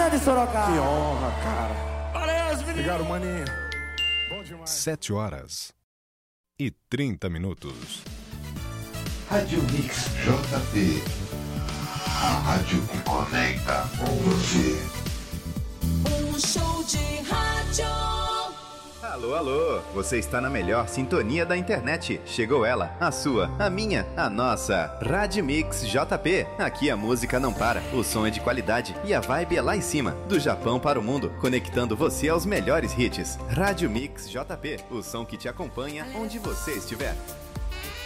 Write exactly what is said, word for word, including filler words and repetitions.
de Sorocaba. Que honra, cara. Valeu, meninos. Obrigado, maninho. Bom demais. Sete horas e trinta minutos. Rádio Mix J P. A rádio que conecta com você. Um show de rádio. Alô, alô, você está na melhor sintonia da internet. Chegou ela, a sua, a minha, a nossa Rádio Mix J P. Aqui a música não para, o som é de qualidade e a vibe é lá em cima, do Japão para o mundo, conectando você aos melhores hits. Rádio Mix J P, o som que te acompanha onde você estiver.